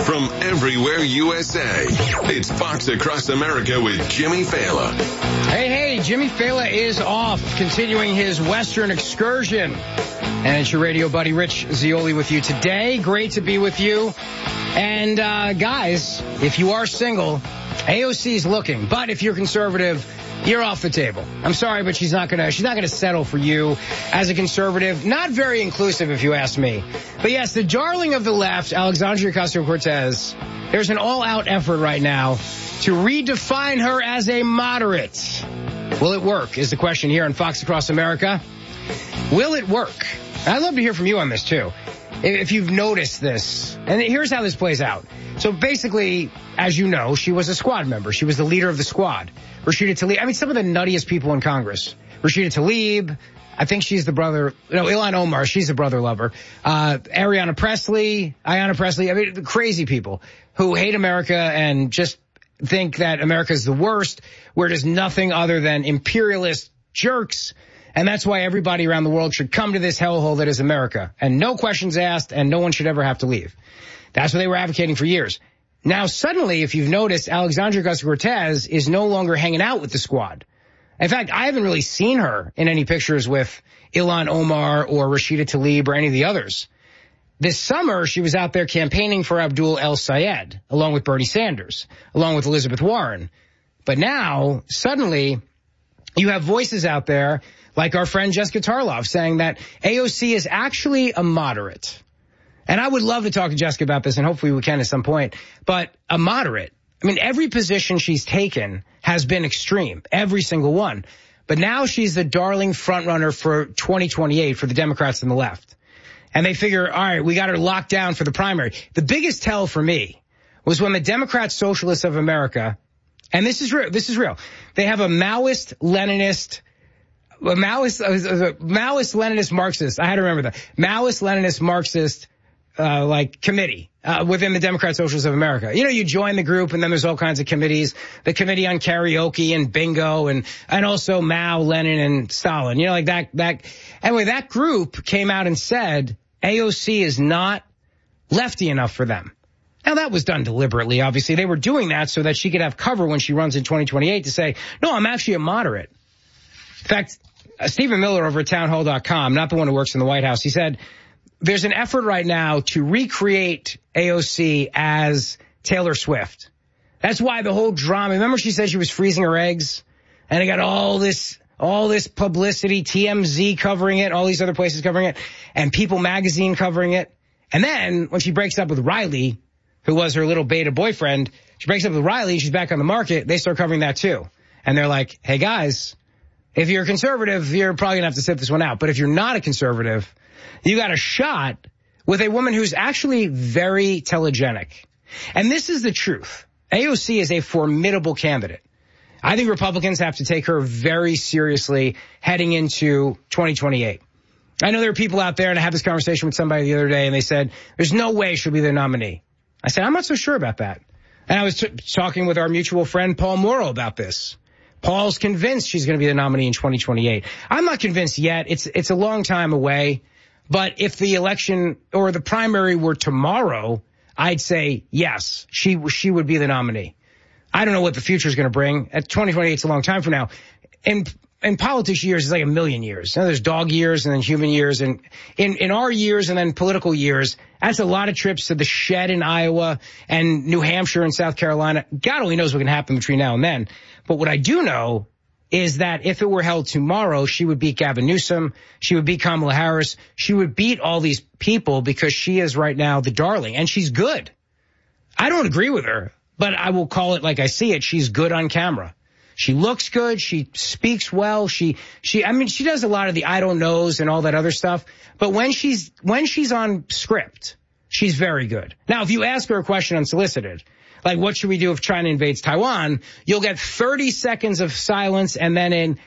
from everywhere USA. It's Fox Across America with Jimmy Fallon. Hey, Jimmy Fallon is off, continuing his Western excursion. And it's your radio buddy, Rich Zeoli, with you today. Great to be with you. And, guys, if you are single, AOC's looking. But if you're conservative, you're off the table. I'm sorry, but she's not gonna settle for you as a conservative. Not very inclusive, if you ask me. But yes, the darling of the left, Alexandria Ocasio-Cortez, there's an all-out effort right now to redefine her as a moderate. Will it work, is the question here on Fox Across America. Will it work? I'd love to hear from you on this, too. If you've noticed this. And here's how this plays out. So basically, as you know, she was a squad member. She was the leader of the squad. Rashida Tlaib, I mean, some of the nuttiest people in Congress. Rashida Tlaib, I think she's the brother, Ilhan Omar, she's the brother lover. Ayanna Pressley, I mean, crazy people who hate America and just think that America's the worst, where there's nothing other than imperialist jerks. And that's why everybody around the world should come to this hellhole that is America. And no questions asked, and no one should ever have to leave. That's what they were advocating for years. Now, suddenly, if you've noticed, Alexandria Ocasio-Cortez is no longer hanging out with the squad. In fact, I haven't really seen her in any pictures with Ilhan Omar or Rashida Tlaib or any of the others. This summer, she was out there campaigning for Abdul El-Sayed, along with Bernie Sanders, along with Elizabeth Warren. But now, suddenly, you have voices out there, like our friend Jessica Tarlov, saying that AOC is actually a moderate. And I would love to talk to Jessica about this, and hopefully we can at some point. But a moderate, I mean, every position she's taken has been extreme, every single one. But now she's the darling frontrunner for 2028 for the Democrats and the left. And they figure, all right, we got her locked down for the primary. The biggest tell for me was when the Democrat Socialists of America, and this is real, they have a Maoist-Leninist Marxist, I had to remember that, Maoist-Leninist Marxist committee within the Democrat Socialists of America. You know, you join the group and then there's all kinds of committees. The committee on karaoke and bingo and also Mao, Lenin, and Stalin. You know, like that. Anyway, that group came out and said AOC is not lefty enough for them. Now, that was done deliberately, obviously. They were doing that so that she could have cover when she runs in 2028 to say, no, I'm actually a moderate. In fact, Stephen Miller over at townhall.com, not the one who works in the White House, he said, there's an effort right now to recreate AOC as Taylor Swift. That's why the whole drama, remember she said she was freezing her eggs? And it got all this publicity, TMZ covering it, all these other places covering it, and People Magazine covering it. And then when she breaks up with Riley, who was her little beta boyfriend, she breaks up with Riley, she's back on the market, they start covering that too. And they're like, hey guys, if you're a conservative, you're probably gonna have to sit this one out. But if you're not a conservative, you got a shot with a woman who's actually very telegenic. And this is the truth. AOC is a formidable candidate. I think Republicans have to take her very seriously heading into 2028. I know there are people out there, and I had this conversation with somebody the other day, and they said, there's no way she'll be their nominee. I said, I'm not so sure about that. And I was talking with our mutual friend Paul Morrow about this. Paul's convinced she's going to be the nominee in 2028. I'm not convinced yet. It's a long time away. But if the election or the primary were tomorrow, I'd say, yes, she would be the nominee. I don't know what the future is going to bring. At 2028, it's a long time from now. In politics years, it's like a million years. Now, there's dog years and then human years. And in our years and then political years, that's a lot of trips to the shed in Iowa and New Hampshire and South Carolina. God only knows what can happen between now and then. But what I do know is that if it were held tomorrow, she would beat Gavin Newsom. She would beat Kamala Harris. She would beat all these people because she is right now the darling. And she's good. I don't agree with her, but I will call it like I see it. She's good on camera. She looks good. She speaks well. She does a lot of the I don't knows and all that other stuff. But when she's on script, she's very good. Now, if you ask her a question unsolicited, like what should we do if China invades Taiwan, you'll get 30 seconds of silence and then in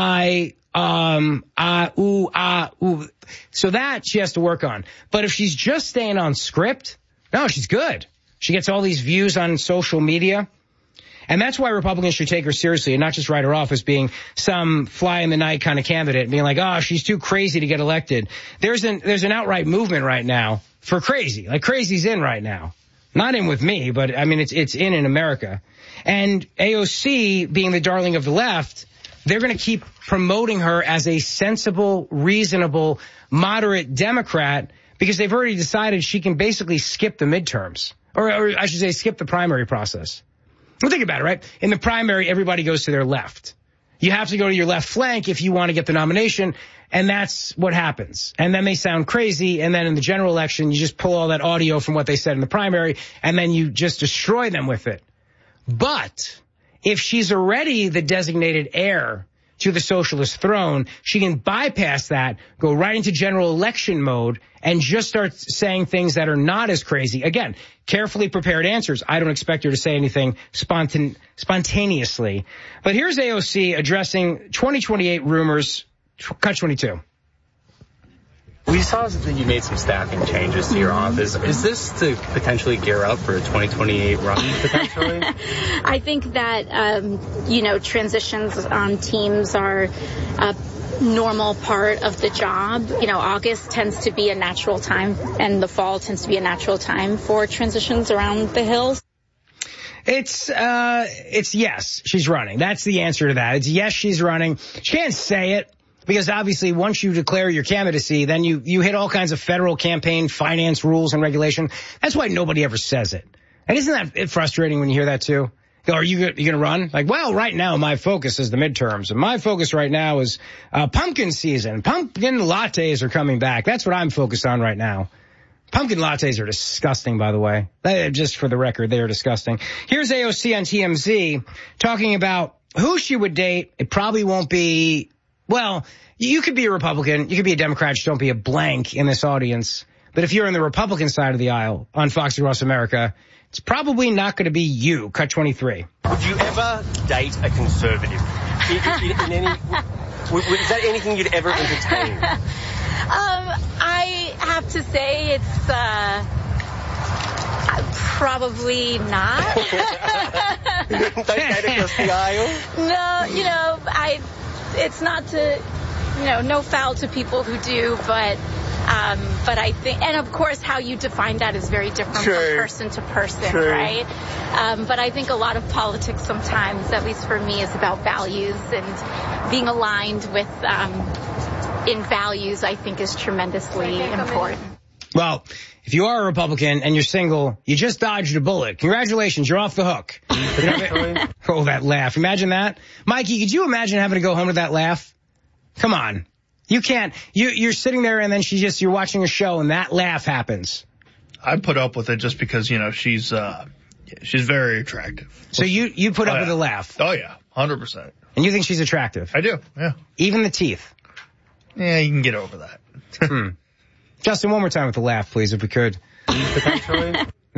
ooh. So that she has to work on. But if she's just staying on script, no, she's good. She gets all these views on social media. And that's why Republicans should take her seriously and not just write her off as being some fly-in-the-night kind of candidate, being like, oh, she's too crazy to get elected. There's an outright movement right now for crazy. Like, crazy's in right now. Not in with me, but I mean, it's in America. And AOC, being the darling of the left, they're going to keep promoting her as a sensible, reasonable, moderate Democrat because they've already decided she can basically skip the midterms. Or I should say skip the primary process. Well, think about it, right? In the primary, everybody goes to their left. You have to go to your left flank if you want to get the nomination, and that's what happens. And then they sound crazy, and then in the general election, you just pull all that audio from what they said in the primary, and then you just destroy them with it. But if she's already the designated heir to the socialist throne, she can bypass that, go right into general election mode, and just start saying things that are not as crazy. Again, carefully prepared answers. I don't expect her to say anything spontaneously. But here's AOC addressing 2028 rumors. Cut 22. We saw that you made some staffing changes to your office. Is this to potentially gear up for a 2028 run, potentially? I think that, transitions on teams are a normal part of the job. August tends to be a natural time, and the fall tends to be a natural time for transitions around the Hill. It's yes, she's running. That's the answer to that. It's yes, she's running. She can't say it. Because obviously once you declare your candidacy, then you hit all kinds of federal campaign finance rules and regulation. That's why nobody ever says it. And isn't that frustrating when you hear that too? Are you going to run? Like, well, right now my focus is the midterms. And my focus right now is pumpkin season. Pumpkin lattes are coming back. That's what I'm focused on right now. Pumpkin lattes are disgusting, by the way. Just for the record, they are disgusting. Here's AOC on TMZ talking about who she would date. It probably won't be... Well, you could be a Republican, you could be a Democrat, just don't be a blank in this audience. But if you're on the Republican side of the aisle on Fox Across America, it's probably not going to be you. Cut 23. Would you ever date a conservative? Is that anything you'd ever entertain? I have to say it's probably not. Don't date across the aisle? No, it's not to, no foul to people who do, but I think, and of course how you define that is very different from person to person, right? But I think a lot of politics sometimes, at least for me, is about values, and being aligned with, in values, I think is tremendously important. Well, if you are a Republican and you're single, you just dodged a bullet. Congratulations, you're off the hook. Oh, that laugh. Imagine that. Mikey, could you imagine having to go home to that laugh? Come on. You can't. You're sitting there and then you're watching a show and that laugh happens. I put up with it just because, she's very attractive. So you put up with the laugh? Oh, yeah. 100%. And you think she's attractive? I do, yeah. Even the teeth? Yeah, you can get over that. Justin, one more time with the laugh, please, if we could. Potentially?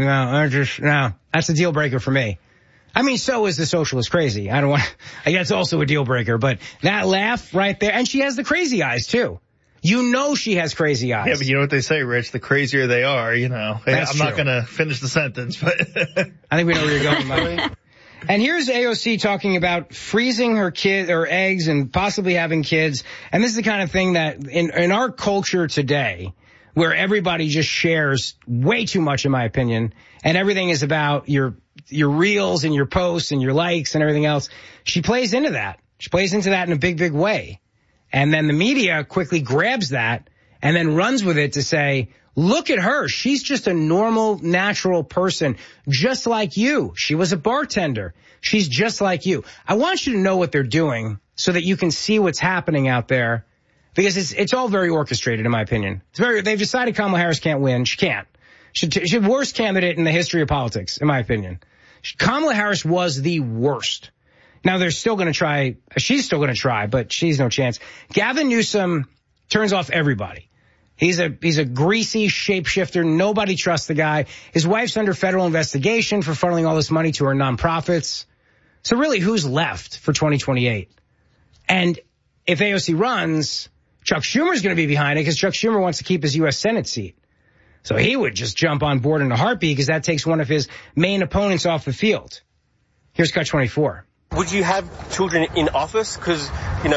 No. That's a deal breaker for me. I mean, so is the socialist crazy. That's also a deal breaker, but that laugh right there, and she has the crazy eyes too. She has crazy eyes. Yeah, but you know what they say, Rich? The crazier they are, That's I'm true. not going to finish the sentence, but. I think we know where you're going, Mike. And here's AOC talking about freezing her eggs and possibly having kids. And this is the kind of thing that in our culture today, where everybody just shares way too much, in my opinion, and everything is about your reels and your posts and your likes and everything else. She plays into that. She plays into that in a big, big way. And then the media quickly grabs that and then runs with it to say, look at her. She's just a normal, natural person, just like you. She was a bartender. She's just like you. I want you to know what they're doing so that you can see what's happening out there, because it's all very orchestrated, in my opinion. They've decided Kamala Harris can't win. She can't. She's the worst candidate in the history of politics, in my opinion. Kamala Harris was the worst. Now they're still going to try. She's still going to try, but she's no chance. Gavin Newsom turns off everybody. He's a greasy shapeshifter. Nobody trusts the guy. His wife's under federal investigation for funneling all this money to her nonprofits. So really, who's left for 2028? And if AOC runs, Chuck Schumer's going to be behind it because Chuck Schumer wants to keep his U.S. Senate seat. So he would just jump on board in a heartbeat because that takes one of his main opponents off the field. Here's Cut 24. Would you have children in office? Because,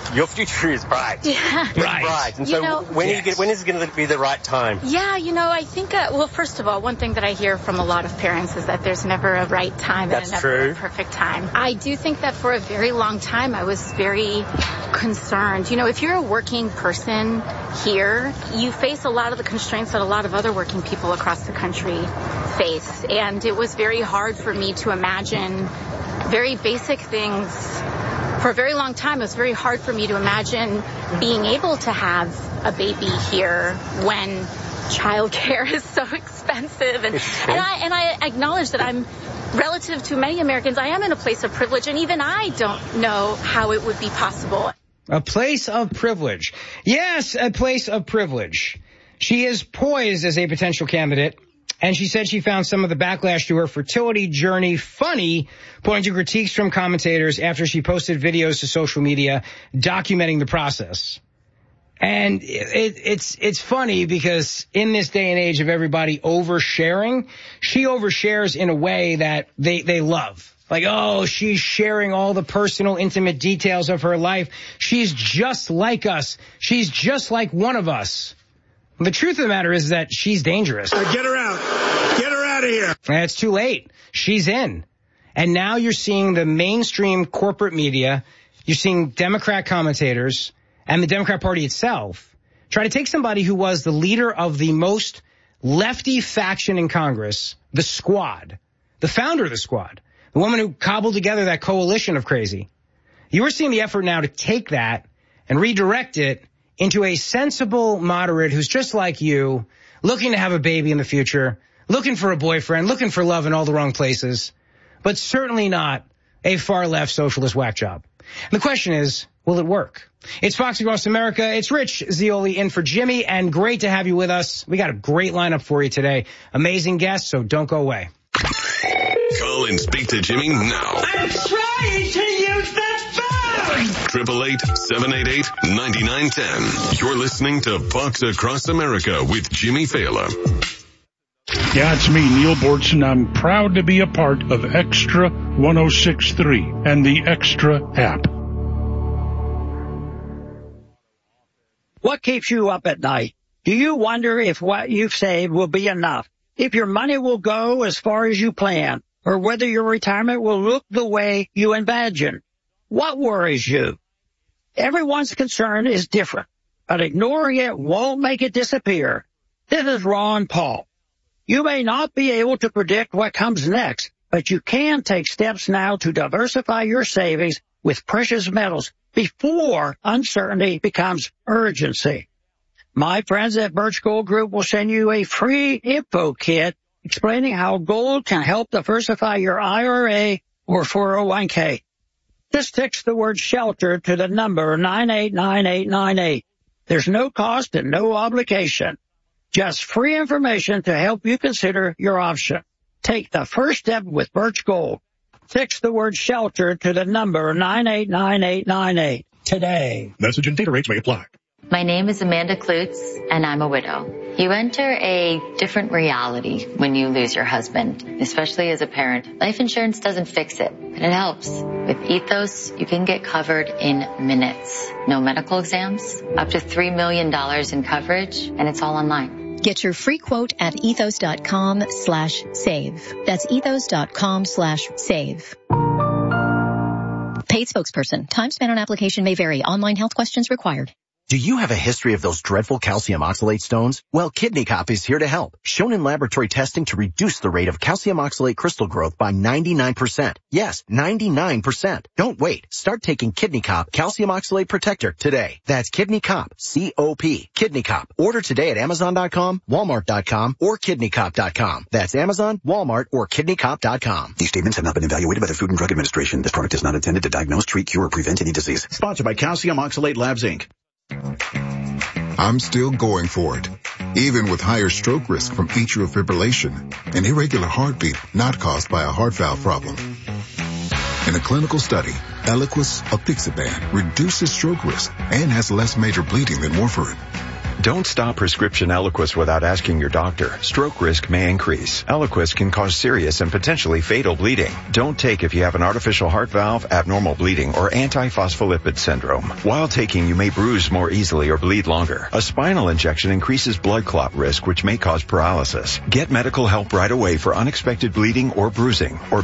your future is bright. Yeah. It's bright. And so when is it going to be the right time? Yeah, I think, well, first of all, one thing that I hear from a lot of parents is that there's never a right time and never a perfect time. I do think that for a very long time, I was very concerned. If you're a working person here, you face a lot of the constraints that a lot of other working people across the country face. And it was very hard for me to imagine very basic things. For a very long time, it was very hard for me to imagine being able to have a baby here when childcare is so expensive. And I acknowledge that I'm, relative to many Americans, I am in a place of privilege, and even I don't know how it would be possible. A place of privilege. Yes, a place of privilege. She is poised as a potential candidate, and she said she found some of the backlash to her fertility journey funny, pointing to critiques from commentators after she posted videos to social media documenting the process. And it's funny because in this day and age of everybody oversharing, she overshares in a way that they love. Like, oh, she's sharing all the personal, intimate details of her life. She's just like us. She's just like one of us. The truth of the matter is that she's dangerous. Get her out. Get her out of here. And it's too late. She's in. And now you're seeing the mainstream corporate media, you're seeing Democrat commentators, and the Democrat Party itself try to take somebody who was the leader of the most lefty faction in Congress, the Squad, the founder of the Squad, the woman who cobbled together that coalition of crazy. You are seeing the effort now to take that and redirect it into a sensible moderate who's just like you, looking to have a baby in the future, looking for a boyfriend, looking for love in all the wrong places, but certainly not a far-left socialist whack job. And the question is, will it work? It's Fox Across America. It's Rich Zeoli in for Jimmy, and great to have you with us. We got a great lineup for you today. Amazing guests, so don't go away. Call and speak to Jimmy now. I'm trying to use that phone. 888-788-9910. You're listening to Fox Across America with Jimmy Fallon. Yeah, it's me, Neil Bortson. I'm proud to be a part of Extra 106.3 and the Extra app. What keeps you up at night? Do you wonder if what you've saved will be enough? If your money will go as far as you plan? Or whether your retirement will look the way you imagine? What worries you? Everyone's concern is different, but ignoring it won't make it disappear. This is Ron Paul. You may not be able to predict what comes next, but you can take steps now to diversify your savings with precious metals before uncertainty becomes urgency. My friends at Birch Gold Group will send you a free info kit explaining how gold can help diversify your IRA or 401k. Just text the word shelter to the number 989898. There's no cost and no obligation. Just free information to help you consider your option. Take the first step with Birch Gold. Text the word shelter to the number 989898 today. Message and data rates may apply. My name is Amanda Klutz, and I'm a widow. You enter a different reality when you lose your husband, especially as a parent. Life insurance doesn't fix it, but it helps. With Ethos, you can get covered in minutes. No medical exams, up to $3 million in coverage, and it's all online. Get your free quote at ethos.com/save. That's ethos.com/save. Paid spokesperson. Time spent on application may vary. Online health questions required. Do you have a history of those dreadful calcium oxalate stones? Well, Kidney Cop is here to help. Shown in laboratory testing to reduce the rate of calcium oxalate crystal growth by 99%. Yes, 99%. Don't wait. Start taking Kidney Cop Calcium Oxalate Protector today. That's Kidney Cop, C-O-P. Kidney Cop. Order today at Amazon.com, Walmart.com, or KidneyCop.com. That's Amazon, Walmart, or KidneyCop.com. These statements have not been evaluated by the Food and Drug Administration. This product is not intended to diagnose, treat, cure, or prevent any disease. Sponsored by Calcium Oxalate Labs, Inc. I'm still going for it, even with higher stroke risk from atrial fibrillation, an irregular heartbeat not caused by a heart valve problem. In a clinical study, Eliquis apixaban reduces stroke risk and has less major bleeding than warfarin. Don't stop prescription Eliquis without asking your doctor. Stroke risk may increase. Eliquis can cause serious and potentially fatal bleeding. Don't take if you have an artificial heart valve, abnormal bleeding, or antiphospholipid syndrome. While taking, you may bruise more easily or bleed longer. A spinal injection increases blood clot risk, which may cause paralysis. Get medical help right away for unexpected bleeding or bruising, or